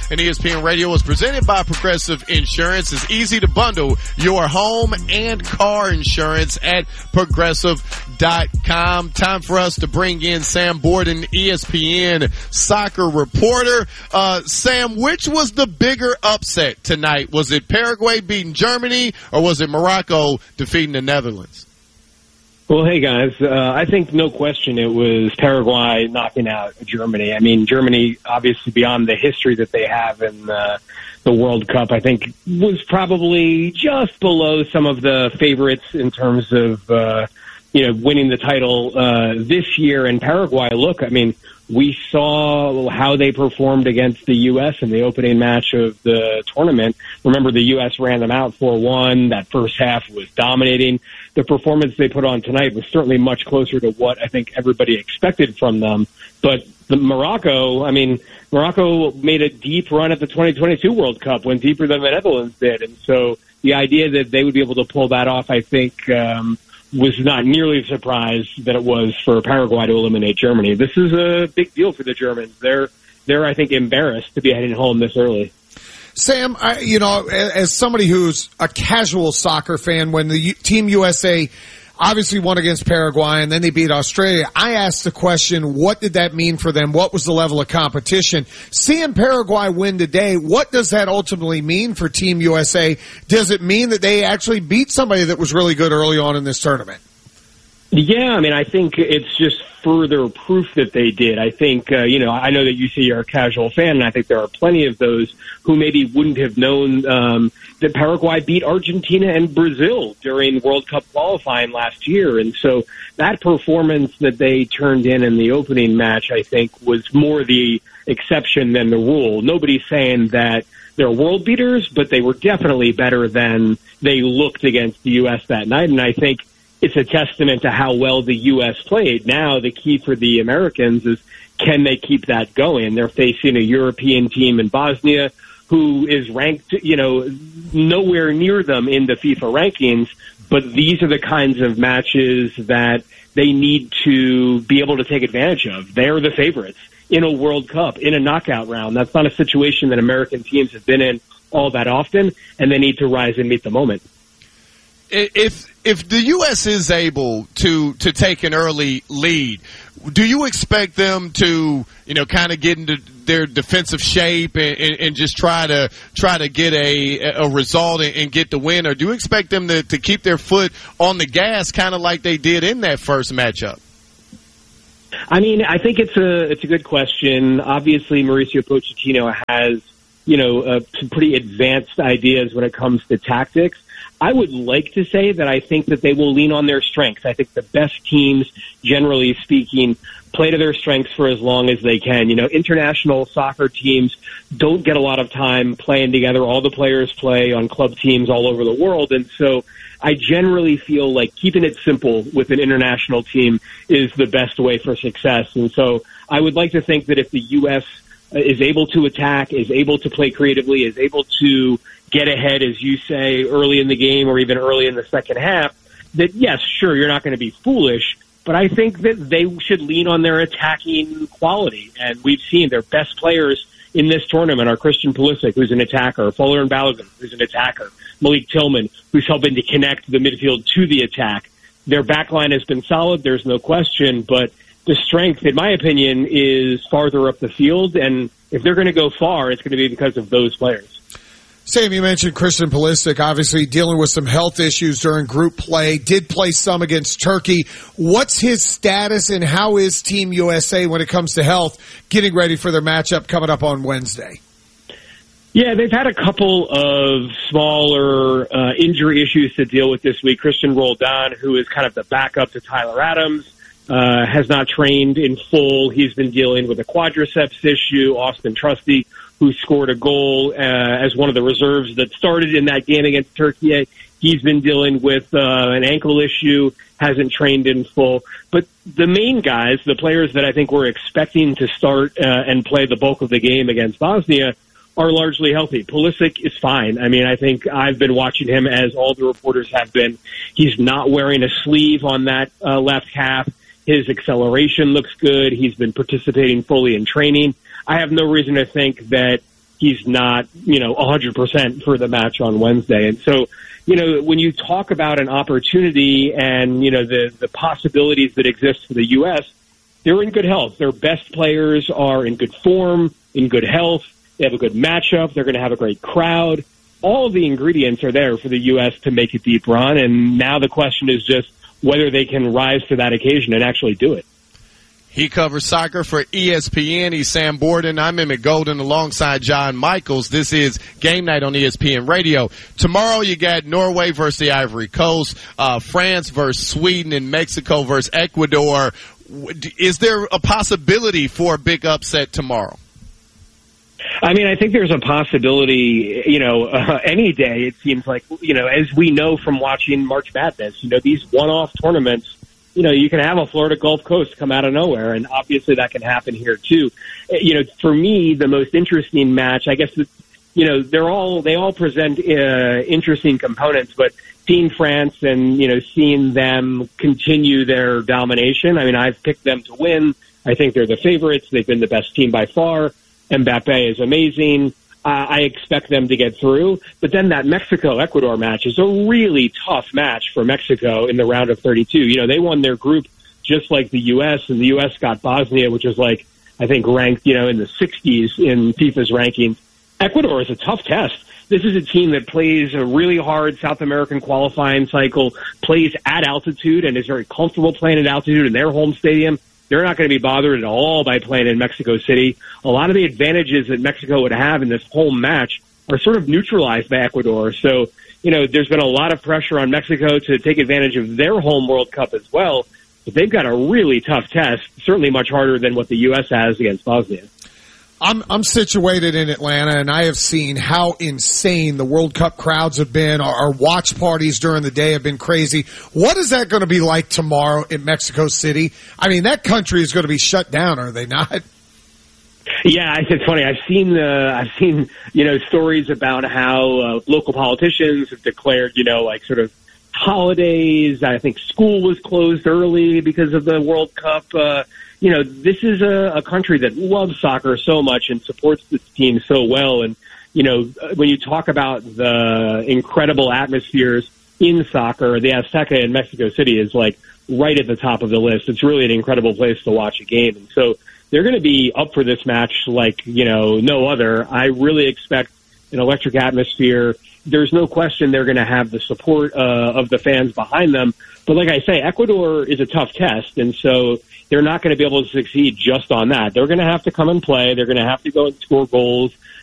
and ESPN Radio is presented by Progressive Insurance. It's easy to bundle your home and car insurance at Progressive.com. Time for us to bring in Sam Borden, ESPN soccer reporter. Sam, which was the bigger upset tonight? Was it Paraguay beating Germany, or was it Morocco defeating the Netherlands? Well, hey, guys, I think no question it was Paraguay knocking out Germany. I mean, Germany, obviously, beyond the history that they have in the World Cup, I think was probably just below some of the favorites in terms of, winning the title this year. And Paraguay, look, I mean, we saw how they performed against the U.S. in the opening match of the tournament. Remember, the U.S. ran them out 4-1. That first half was dominating. The performance they put on tonight was certainly much closer to what I think everybody expected from them. But Morocco made a deep run at the 2022 World Cup, went deeper than the Netherlands did. And so the idea that they would be able to pull that off, I think, was not nearly as surprised that it was for Paraguay to eliminate Germany. This is a big deal for the Germans. They're I think, embarrassed to be heading home this early. Sam, as somebody who's a casual soccer fan, when the Team USA obviously won against Paraguay and then they beat Australia, I asked the question, what did that mean for them? What was the level of competition? Seeing Paraguay win today, what does that ultimately mean for Team USA? Does it mean that they actually beat somebody that was really good early on in this tournament? Yeah, I mean, I think it's just further proof that they did. I think, I know that you say you're a casual fan, and I think there are plenty of those who maybe wouldn't have known that Paraguay beat Argentina and Brazil during World Cup qualifying last year. And so that performance that they turned in the opening match, I think, was more the exception than the rule. Nobody's saying that they're world beaters, but they were definitely better than they looked against the U.S. that night. And I think it's a testament to how well the U.S. played. Now the key for the Americans is, can they keep that going? They're facing a European team in Bosnia who is ranked, nowhere near them in the FIFA rankings, but these are the kinds of matches that they need to be able to take advantage of. They're the favorites in a World Cup, in a knockout round. That's not a situation that American teams have been in all that often, and they need to rise and meet the moment. If the U.S. is able to take an early lead, do you expect them to, kind of get into their defensive shape and just try to get a result and get the win? Or do you expect them to keep their foot on the gas, kind of like they did in that first matchup? I mean, I think it's a good question. Obviously, Mauricio Pochettino has, some pretty advanced ideas when it comes to tactics. I would like to say that I think that they will lean on their strengths. I think the best teams, generally speaking, play to their strengths for as long as they can. International soccer teams don't get a lot of time playing together. All the players play on club teams all over the world. And so I generally feel like keeping it simple with an international team is the best way for success. And so I would like to think that if the U.S. is able to attack, is able to play creatively, is able to get ahead, as you say, early in the game or even early in the second half, that, yes, sure, you're not going to be foolish, but I think that they should lean on their attacking quality. And we've seen their best players in this tournament are Christian Pulisic, who's an attacker, Folarin Balogun, who's an attacker, Malik Tillman, who's helping to connect the midfield to the attack. Their backline has been solid, there's no question, but the strength, in my opinion, is farther up the field, and if they're going to go far, it's going to be because of those players. Sam, you mentioned Christian Pulisic, obviously dealing with some health issues during group play, did play some against Turkey. What's his status, and how is Team USA when it comes to health getting ready for their matchup coming up on Wednesday? Yeah, they've had a couple of smaller injury issues to deal with this week. Christian Roldan, who is kind of the backup to Tyler Adams, has not trained in full. He's been dealing with a quadriceps issue. Austin Trusty, who scored a goal as one of the reserves that started in that game against Turkey, he's been dealing with an ankle issue, hasn't trained in full. But the main guys, the players that I think we're expecting to start and play the bulk of the game against Bosnia, are largely healthy. Pulisic is fine. I mean, I think I've been watching him as all the reporters have been. He's not wearing a sleeve on that left calf. His acceleration looks good. He's been participating fully in training. I have no reason to think that he's not, 100% for the match on Wednesday. And so, when you talk about an opportunity and, the possibilities that exist for the U.S., they're in good health. Their best players are in good form, in good health. They have a good matchup. They're going to have a great crowd. All of the ingredients are there for the U.S. to make a deep run. And now the question is just whether they can rise to that occasion and actually do it. He covers soccer for ESPN. He's Sam Borden. I'm Emmett Golden alongside John Michaels. This is Game Night on ESPN Radio. Tomorrow you got Norway versus the Ivory Coast, France versus Sweden, and Mexico versus Ecuador. Is there a possibility for a big upset tomorrow? I mean, I think there's a possibility, any day, it seems like, as we know from watching March Madness, these one-off tournaments, you can have a Florida Gulf Coast come out of nowhere, and obviously that can happen here too. For me, the most interesting match, I guess, they all present interesting components, but seeing France and, seeing them continue their domination, I mean, I've picked them to win. I think they're the favorites. They've been the best team by far. Mbappe is amazing. I expect them to get through. But then that Mexico-Ecuador match is a really tough match for Mexico in the round of 32. They won their group just like the U.S., and the U.S. got Bosnia, which was I think ranked, in the 60s in FIFA's rankings. Ecuador is a tough test. This is a team that plays a really hard South American qualifying cycle, plays at altitude, and is very comfortable playing at altitude in their home stadium. They're not going to be bothered at all by playing in Mexico City. A lot of the advantages that Mexico would have in this home match are sort of neutralized by Ecuador. So, there's been a lot of pressure on Mexico to take advantage of their home World Cup as well. But they've got a really tough test, certainly much harder than what the U.S. has against Bosnia. I'm situated in Atlanta, and I have seen how insane the World Cup crowds have been. Our watch parties during the day have been crazy. What is that going to be like tomorrow in Mexico City? I mean, that country is going to be shut down, are they not? Yeah, it's funny. I've seen stories about how local politicians have declared, sort of holidays. I think school was closed early because of the World Cup. This is a country that loves soccer so much and supports this team so well. And, when you talk about the incredible atmospheres in soccer, the Azteca in Mexico City is right at the top of the list. It's really an incredible place to watch a game. And so they're going to be up for this match no other. I really expect an electric atmosphere. There's no question they're going to have the support of the fans behind them. But like I say, Ecuador is a tough test, and so they're not going to be able to succeed just on that. They're going to have to come and play. They're going to have to go and score goals.